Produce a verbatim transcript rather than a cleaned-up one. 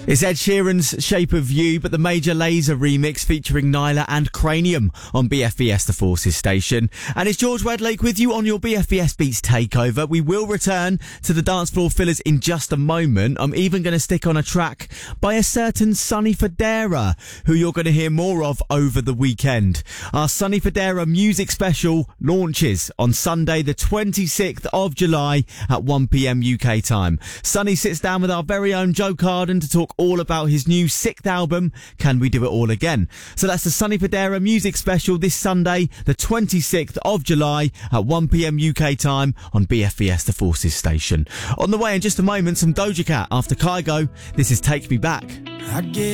It's Ed Sheeran's Shape of You, but the Major Lazer remix featuring Nyla and Cranium on B F B S The Forces station. And it's George Wedlake with you on your B F B S Beats Takeover. We will return to the dance floor fillers in just a moment. I'm even going to stick on a track by a certain Sonny Fodera, who you're going to hear more of over the weekend. Our Sonny Fodera music special launches on Sunday the twenty-sixth of July at one p m U K time. Sonny sits down with our very own Joe Carden to talk all about his new sixth album, Can We Do It All Again? So that's the Sonny Fodera music special this Sunday, the twenty-sixth of July at one p m U K time on B F B S The Forces station. On the way in just a moment, some Doja Cat after Kygo. This is Take Me Back. I get